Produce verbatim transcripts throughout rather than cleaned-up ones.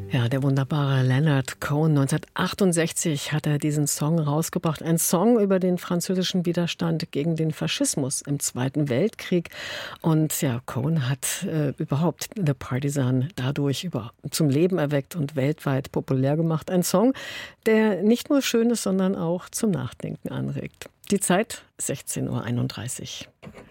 Ja, der wunderbare Leonard Cohen. neunzehnhundertachtundsechzig hat er diesen Song rausgebracht. Ein Song über den französischen Widerstand gegen den Faschismus im Zweiten Weltkrieg. Und ja, Cohen hat äh, überhaupt The Partisan dadurch über, zum Leben erweckt und weltweit populär gemacht. Ein Song, der nicht nur schön ist, sondern auch zum Nachdenken anregt. Die Zeit sechzehn Uhr einunddreißig.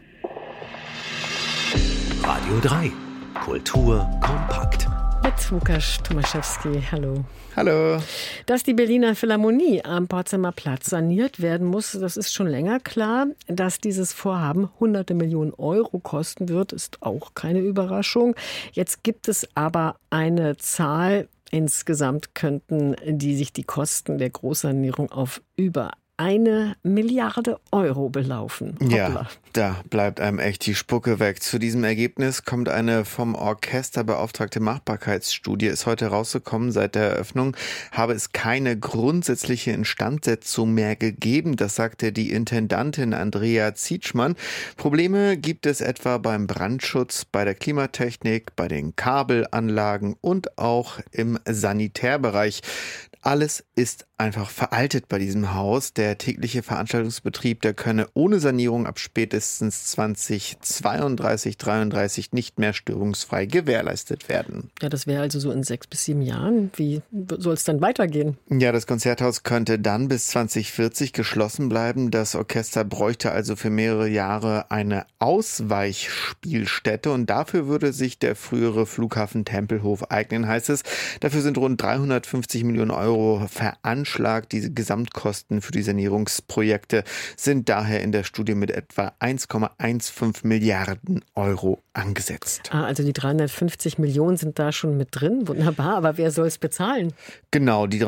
Radio drei. Kultur kompakt. Mit Łukasz Tomaszewski. Hallo. Hallo. Dass die Berliner Philharmonie am Potsdamer Platz saniert werden muss, das ist schon länger klar. Dass dieses Vorhaben hunderte Millionen Euro kosten wird, ist auch keine Überraschung. Jetzt gibt es aber eine Zahl. Insgesamt könnten die sich die Kosten der Großsanierung auf über eine Milliarde Euro belaufen. Hoppla. Ja, da bleibt einem echt die Spucke weg. Zu diesem Ergebnis kommt eine vom Orchester beauftragte Machbarkeitsstudie. Ist heute rausgekommen. Seit der Eröffnung habe es keine grundsätzliche Instandsetzung mehr gegeben. Das sagte die Intendantin Andrea Zietschmann. Probleme gibt es etwa beim Brandschutz, bei der Klimatechnik, bei den Kabelanlagen und auch im Sanitärbereich. Alles ist einfach veraltet bei diesem Haus. Der tägliche Veranstaltungsbetrieb, der könne ohne Sanierung ab spätestens zweitausendzweiunddreißig, dreiunddreißig nicht mehr störungsfrei gewährleistet werden. Ja, das wäre also so in sechs bis sieben Jahren. Wie soll es dann weitergehen? Ja, das Konzerthaus könnte dann bis zweitausendvierzig geschlossen bleiben. Das Orchester bräuchte also für mehrere Jahre eine Ausweichspielstätte und dafür würde sich der frühere Flughafen Tempelhof eignen, heißt es. Dafür sind rund dreihundertfünfzig Millionen Euro veranschlagt. Diese Gesamtkosten für die Sanierungsprojekte sind daher in der Studie mit etwa eins Komma fünfzehn Milliarden Euro angesetzt. Ah, also die dreihundertfünfzig Millionen sind da schon mit drin. Wunderbar, aber wer soll es bezahlen? Genau, die